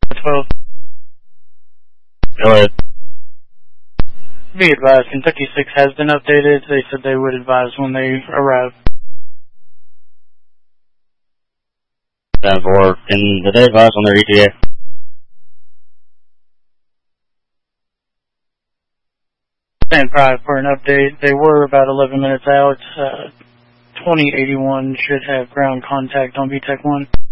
12. Go ahead. Be advised, Kentucky 6 has been updated. They said they would advise when they arrive. 10-4. Did they advise on their ETA? Stand by for an update. They were about 11 minutes out. 2081 should have ground contact on VTEC 1.